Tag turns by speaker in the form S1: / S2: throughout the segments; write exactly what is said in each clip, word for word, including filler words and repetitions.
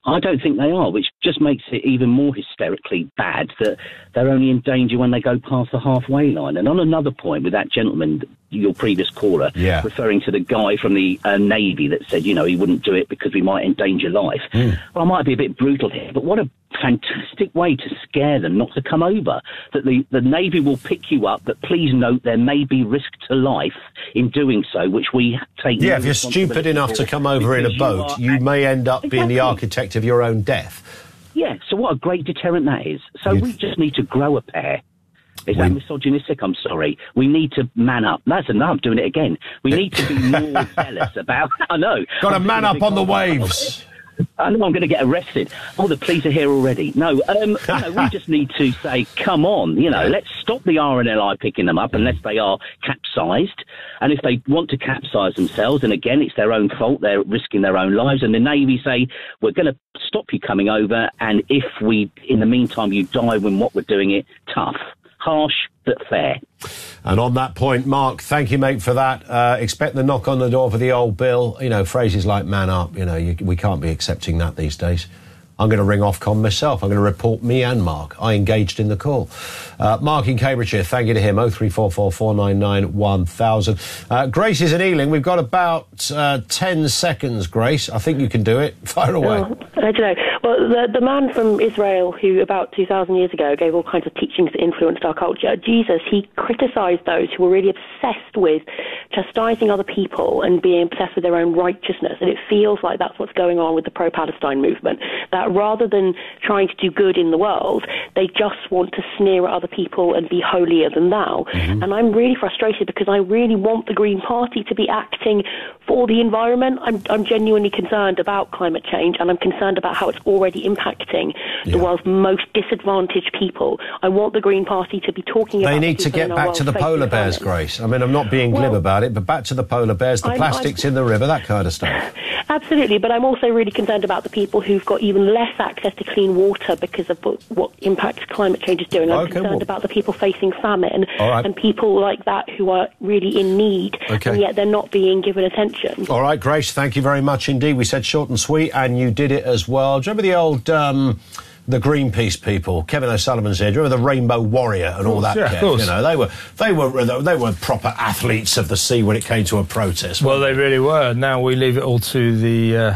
S1: I don't think they are, which just makes it even more hysterically bad that they're only in danger when they go past the halfway line. And on another point with that gentleman, your previous caller,
S2: yeah.
S1: referring to the guy from the uh, Navy that said, you know, he wouldn't do it because we might endanger life.
S2: Mm.
S1: Well, I might be a bit brutal here, but what a fantastic way to scare them not to come over. That the, the Navy will pick you up, but please note there may be risk to life in doing so, which we take...
S2: Yeah, if you're stupid enough to come over in a boat, you, you may end up exactly. being the architect of your own death.
S1: Yeah, so what a great deterrent that is. So You've... we just need to grow a pair. Is we... that misogynistic? I'm sorry. We need to man up. That's enough. I'm doing it again. We need to be more zealous about... I know.
S2: Got to man up on the waves.
S1: I know I'm going to get arrested. Oh, the police are here already. No, um, you know, we just need to say, come on, you know, let's stop the R N L I picking them up unless they are capsized. And if they want to capsize themselves, and again, it's their own fault, they're risking their own lives. And the Navy say, we're going to stop you coming over. And if we, in the meantime, you die when what we're doing it, tough, harsh, but fair.
S2: And on that point, Mark, thank you, mate, for that. Uh, expect the knock on the door for the old bill. You know, phrases like man up, you know, you, we can't be accepting that these days. I'm going to ring Ofcom myself. I'm going to report me and Mark. I engaged in the call. Uh, Mark in Cambridgeshire, thank you to him. oh three four four, four nine nine, one thousand. Uh, Grace is in Ealing. We've got about uh, ten seconds, Grace. I think you can do it. Fire away.
S3: Oh, I don't know. Well, the, the man from Israel who about two thousand years ago gave all kinds of teachings that influenced our culture, Jesus, he criticised those who were really obsessed with chastising other people and being obsessed with their own righteousness. And it feels like that's what's going on with the pro-Palestine movement. That rather than trying to do good in the world, they just want to sneer at other people and be holier than thou. Mm-hmm. And I'm really frustrated because I really want the Green Party to be acting for the environment. I'm, I'm genuinely concerned about climate change, and I'm concerned about how it's already impacting yeah. the world's most disadvantaged people. I want the Green Party to be talking
S2: they
S3: about...
S2: They need to get back to the polar bears, Grace. I mean, I'm not being glib well, about it, but back to the polar bears, the I'm, plastics I'm, in the river, that kind of stuff.
S3: Absolutely, but I'm also really concerned about the people who've got even less access to clean water because of what impact climate change is doing. I'm
S2: okay,
S3: concerned
S2: well,
S3: about the people facing famine
S2: right.
S3: and people like that who are really in need,
S2: okay.
S3: and yet they're not being given attention.
S2: All right, Grace, thank you very much indeed. We said short and sweet, and you did it as well. Do you remember the old... Um, the Greenpeace people, Kevin O'Sullivan's here. Do you remember the Rainbow Warrior and all that?
S4: Yeah,
S2: Kev?
S4: of course.
S2: You know, they were they were they were proper athletes of the sea when it came to a protest.
S4: Well, they really were. Now we leave it all to the uh,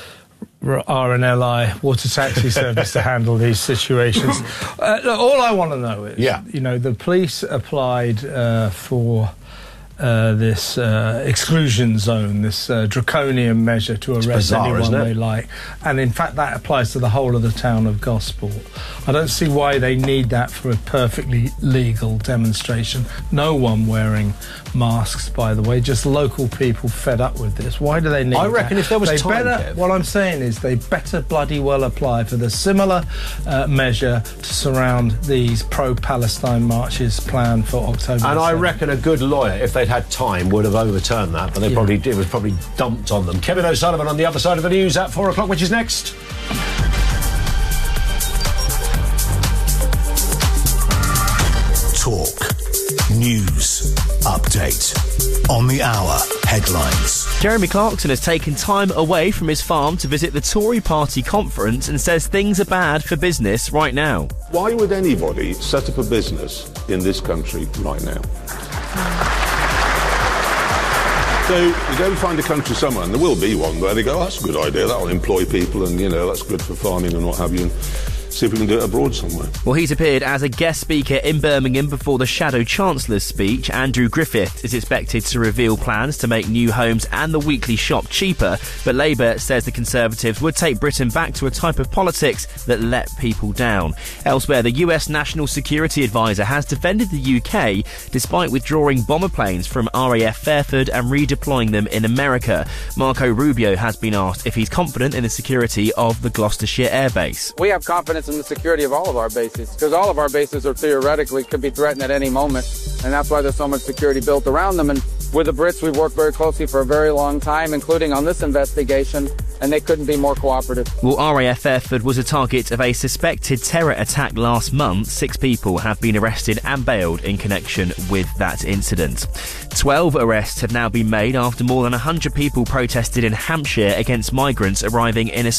S4: R N L I Water Taxi Service to handle these situations. Uh, look, all I want to know is,
S2: yeah.
S4: you know, the police applied uh, for. Uh, this uh, exclusion zone, this uh, draconian measure to arrest
S2: bizarre,
S4: anyone they like. And in fact, that applies to the whole of the town of Gosport. I don't see why they need that for a perfectly legal demonstration. No one wearing masks, by the way, just local people fed up with this. Why do they need
S2: I reckon
S4: that?
S2: if there was
S4: they
S2: time,
S4: better,
S2: Kev.
S4: What I'm saying is they better bloody well apply for the similar uh, measure to surround these pro-Palestine marches planned for October.
S2: And I
S4: seventh.
S2: reckon a good lawyer, if they'd had time, would have overturned that, but they yeah. probably did. It was probably dumped on them. Kevin O'Sullivan on the other side of the news at four o'clock, which is next.
S5: Talk. News. Update. On the hour. Headlines.
S6: Jeremy Clarkson has taken time away from his farm to visit the Tory party conference and says things are bad for business right now.
S7: Why would anybody set up a business in this country right now? So you go and find a country somewhere, and there will be one where they go, oh, that's a good idea, that'll employ people, and, you know, that's good for farming and what have you. And see if we can do it abroad somewhere.
S6: Well, he's appeared as a guest speaker in Birmingham before the Shadow Chancellor's speech. Andrew Griffith is expected to reveal plans to make new homes and the weekly shop cheaper, but Labour says the Conservatives would take Britain back to a type of politics that let people down. Elsewhere, the U S National Security Advisor has defended the U K despite withdrawing bomber planes from R A F Fairford and redeploying them in America. Marco Rubio has been asked if he's confident in the security of the Gloucestershire Air Base.
S8: We have confidence in the security of all of our bases, because all of our bases are theoretically could be threatened at any moment, and that's why there's so much security built around them. And with the Brits, we've worked very closely for a very long time, including on this investigation, and they couldn't be more cooperative.
S6: Well, R A F Fairford was a target of a suspected terror attack last month. Six people have been arrested and bailed in connection with that incident. Twelve arrests have now been made after more than one hundred people protested in Hampshire against migrants arriving in a